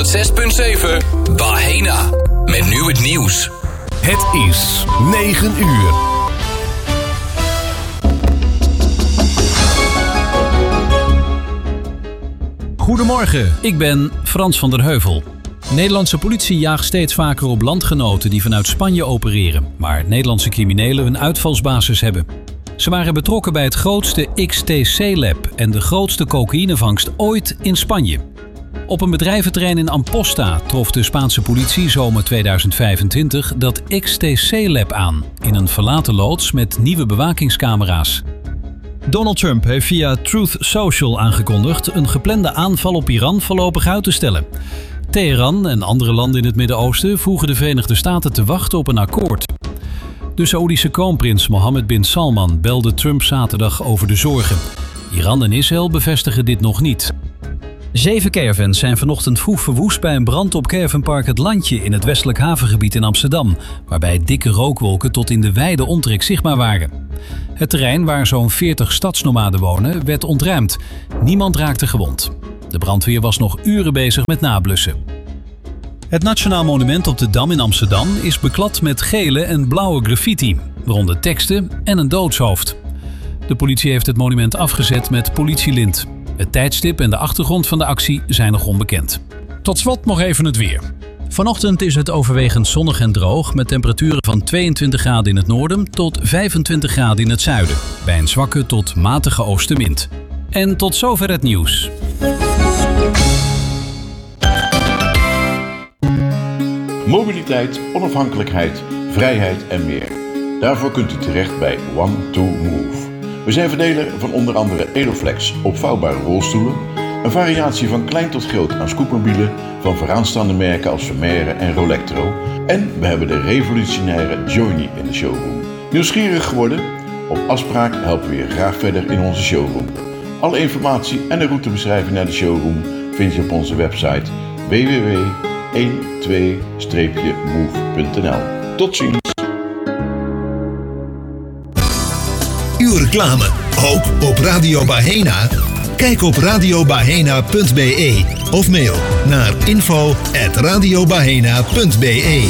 6.7 Bahena. Met nu het nieuws. Het is 9 uur. Goedemorgen, ik ben Frans van der Heuvel. Nederlandse politie jaagt steeds vaker op landgenoten die vanuit Spanje opereren, waar Nederlandse criminelen een uitvalsbasis hebben. Ze waren betrokken bij het grootste XTC-lab en de grootste cocaïnevangst ooit in Spanje. Op een bedrijventerrein in Amposta trof de Spaanse politie zomer 2025 dat XTC-lab aan, in een verlaten loods met nieuwe bewakingscamera's. Donald Trump heeft via Truth Social aangekondigd een geplande aanval op Iran voorlopig uit te stellen. Teheran en andere landen in het Midden-Oosten vroegen de Verenigde Staten te wachten op een akkoord. De Saoedische kroonprins Mohammed bin Salman belde Trump zaterdag over de zorgen. Iran en Israël bevestigen dit nog niet. 7 caravans zijn vanochtend vroeg verwoest bij een brand op caravanpark Het Landje in het westelijk havengebied in Amsterdam, waarbij dikke rookwolken tot in de wijde omtrek zichtbaar waren. Het terrein waar zo'n 40 stadsnomaden wonen werd ontruimd. Niemand raakte gewond. De brandweer was nog uren bezig met nablussen. Het Nationaal Monument op de Dam in Amsterdam is beklad met gele en blauwe graffiti, waaronder teksten en een doodshoofd. De politie heeft het monument afgezet met politielint. Het tijdstip en de achtergrond van de actie zijn nog onbekend. Tot slot nog even het weer. Vanochtend is het overwegend zonnig en droog met temperaturen van 22 graden in het noorden tot 25 graden in het zuiden, bij een zwakke tot matige oostenwind. En tot zover het nieuws. Mobiliteit, onafhankelijkheid, vrijheid en meer. Daarvoor kunt u terecht bij One2Move. We zijn verdeler van onder andere Eloflex opvouwbare rolstoelen, een variatie van klein tot groot aan scootmobielen van vooraanstaande merken als Vermeer en Rolectro. En we hebben de revolutionaire Journey in de showroom. Nieuwsgierig geworden? Op afspraak helpen we je graag verder in onze showroom. Alle informatie en de routebeschrijving naar de showroom vind je op onze website www.12-move.nl. Tot ziens! Uw reclame, ook op Radio Bahena? Kijk op radiobahena.be of mail naar info@radiobahena.be.